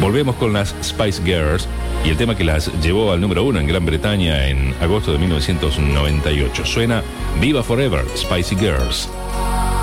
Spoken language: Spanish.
Volvemos con las Spice Girls y el tema que las llevó al número 1 en Gran Bretaña en agosto de 1998. Suena Viva Forever, Spicy Girls.